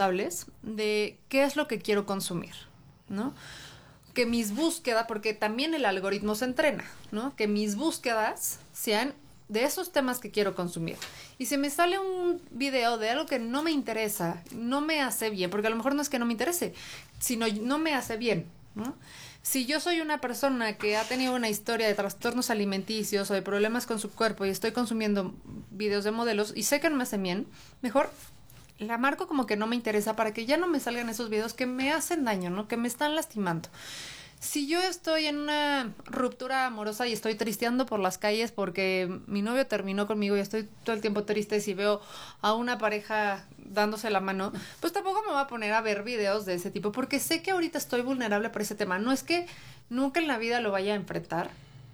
responsables de qué es lo que quiero consumir, ¿no? Que mis búsquedas, porque también el algoritmo se entrena, ¿no? Que mis búsquedas sean de esos temas que quiero consumir. Y si me sale un video de algo que no me interesa, no me hace bien, porque a lo mejor no es que no me interese, sino no me hace bien, ¿no? Si yo soy una persona que ha tenido una historia de trastornos alimenticios o de problemas con su cuerpo y estoy consumiendo videos de modelos y sé que no me hacen bien, mejor la marco como que no me interesa para que ya no me salgan esos videos que me hacen daño, ¿no? Que me están lastimando. Si yo estoy en una ruptura amorosa y estoy tristeando por las calles porque mi novio terminó conmigo y estoy todo el tiempo triste, si veo a una pareja dándose la mano, pues tampoco me voy a poner a ver videos de ese tipo porque sé que ahorita estoy vulnerable por ese tema. No es que nunca en la vida lo vaya a enfrentar,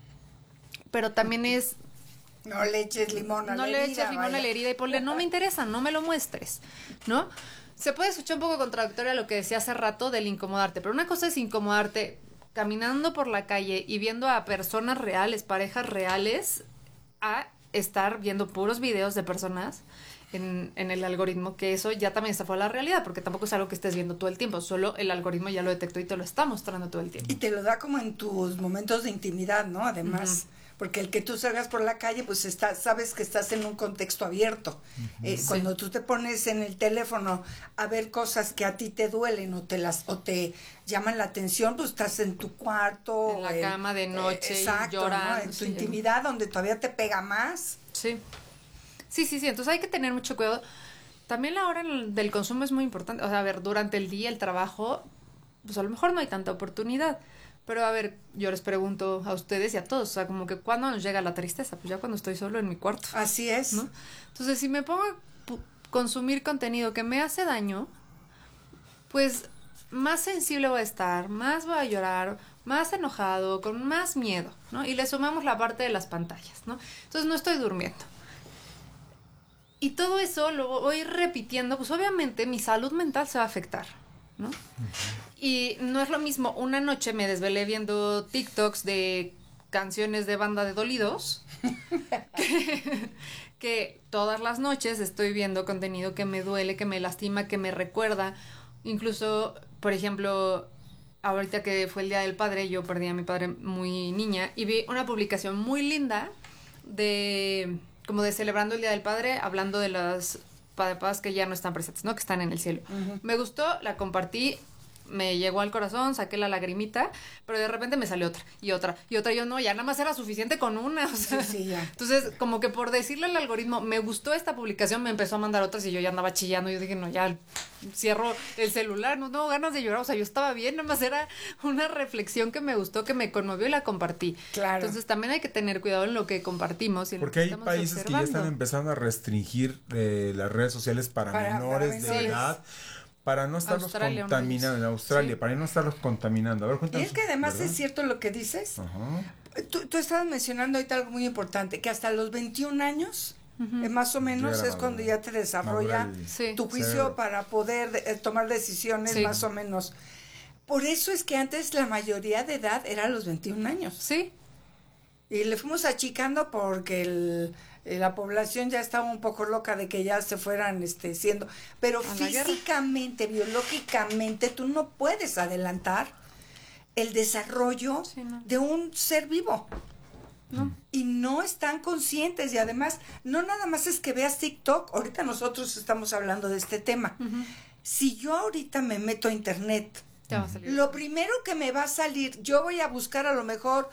pero también es... No le eches limón a la herida. No le eches limón a la herida y ponle, no me interesa, no me lo muestres, ¿no? Se puede escuchar un poco contradictorio a lo que decía hace rato del incomodarte, pero una cosa es incomodarte caminando por la calle y viendo a personas reales, parejas reales, a estar viendo puros videos de personas en el algoritmo, que eso ya también está fuera de la realidad, porque tampoco es algo que estés viendo todo el tiempo, solo el algoritmo ya lo detectó y te lo está mostrando todo el tiempo. Y te lo da como en tus momentos de intimidad, ¿no? Además, porque el que tú salgas por la calle, pues sabes que estás en un contexto abierto. Sí. Cuando tú te pones en el teléfono a ver cosas que a ti te duelen o te llaman la atención, pues estás en tu cuarto. En la cama de noche, exacto, llorando. ¿No? En tu intimidad, donde todavía te pega más. Sí. Sí. Entonces hay que tener mucho cuidado. También la hora del consumo es muy importante. O sea, a ver, durante el día, el trabajo, pues a lo mejor no hay tanta oportunidad. Pero a ver, yo les pregunto a ustedes y a todos, o sea, como que ¿cuándo nos llega la tristeza? Pues ya cuando estoy solo en mi cuarto. Así es. ¿No? Entonces, si me pongo a consumir contenido que me hace daño, pues más sensible voy a estar, más voy a llorar, más enojado, con más miedo, ¿no? Y le sumamos la parte de las pantallas, ¿no? Entonces no estoy durmiendo. Y todo eso lo voy repitiendo, pues obviamente mi salud mental se va a afectar, ¿no? Y no es lo mismo, una noche me desvelé viendo TikToks de canciones de banda de dolidos que todas las noches estoy viendo contenido que me duele, que me lastima, que me recuerda. Incluso, por ejemplo, ahorita que fue el Día del Padre, yo perdí a mi padre muy niña y vi una publicación muy linda como de celebrando el Día del Padre, hablando de las papás que ya no están presentes, ¿no? Que están en el cielo. Me gustó, la compartí, me llegó al corazón, saqué la lagrimita, pero de repente me salió otra, y yo no, ya nada más era suficiente con una, o sea, sí, ya. Entonces, como que por decirle al algoritmo, me gustó esta publicación, me empezó a mandar otras y yo ya andaba chillando, yo dije, no, ya cierro el celular, no, ganas de llorar, o sea, yo estaba bien, nada más era una reflexión que me gustó, que me conmovió y la compartí. Claro. Entonces, también hay que tener cuidado en lo que compartimos y en porque lo que hay estamos países observando. que ya están empezando a restringir las redes sociales para menores de edad, para no estarlos contaminando en Australia, para no estarlos contaminando. A ver, cuéntanos. Y es que además, ¿verdad? Es cierto lo que dices. Ajá. Tú estabas mencionando ahorita algo muy importante, que hasta los 21 años, más o menos, es cuando ya te desarrolla tu juicio para poder tomar decisiones, más o menos. Por eso es que antes la mayoría de edad era a los 21 años. Sí. Y le fuimos achicando porque la población ya estaba un poco loca de que ya se fueran siendo, pero físicamente, biológicamente, tú no puedes adelantar el desarrollo de un ser vivo. ¿No? Y no están conscientes, y además, no nada más es que veas TikTok, ahorita nosotros estamos hablando de este tema. Si yo ahorita me meto a internet, lo primero que me va a salir, yo voy a buscar a lo mejor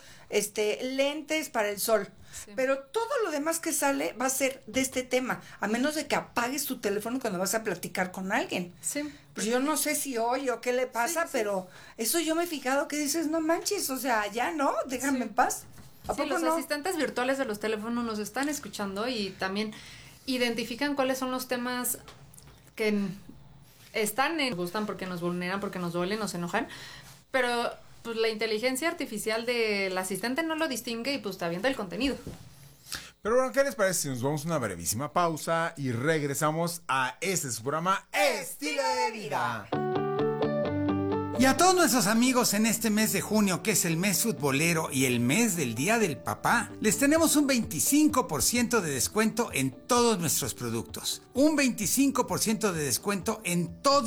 lentes para el sol, pero todo lo demás que sale va a ser de este tema, a menos de que apagues tu teléfono cuando vas a platicar con alguien. Pues yo no sé si oye o qué le pasa, pero eso yo me he fijado que dices, no manches, o sea, ya no, déjame en paz. ¿A poco los no? asistentes virtuales de los teléfonos nos están escuchando y también identifican cuáles son los temas que nos gustan porque nos vulneran, porque nos duelen, nos enojan, pero pues la inteligencia artificial del asistente no lo distingue y pues te avienta el contenido. Pero bueno, ¿qué les parece si nos vamos a una brevísima pausa y regresamos a su programa Estilo de Vida? Y a todos nuestros amigos en este mes de junio, que es el mes futbolero y el mes del Día del Papá, les tenemos un 25% de descuento en todos nuestros productos. Un 25% de descuento en todos